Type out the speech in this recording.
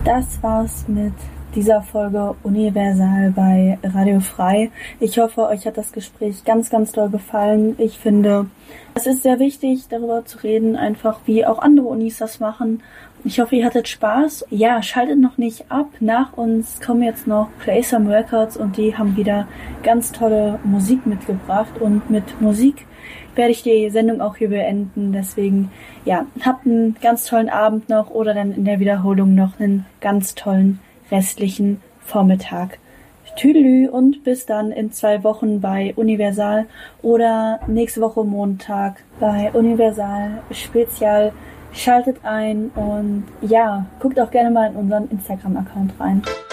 Das war's mit dieser Folge Universal bei Radio Frei. Ich hoffe, euch hat das Gespräch ganz, ganz doll gefallen. Ich finde, es ist sehr wichtig, darüber zu reden, einfach wie auch andere Unis das machen. Ich hoffe, ihr hattet Spaß. Ja, schaltet noch nicht ab. Nach uns kommen jetzt noch Play Some Records und die haben wieder ganz tolle Musik mitgebracht. Und mit Musik werde ich die Sendung auch hier beenden. Deswegen, ja, habt einen ganz tollen Abend noch oder dann in der Wiederholung noch einen ganz tollen restlichen Vormittag. Tüdelü und bis dann in 2 Wochen bei Universal oder nächste Woche Montag bei Universal Spezial. Schaltet ein und ja, guckt auch gerne mal in unseren Instagram-Account rein.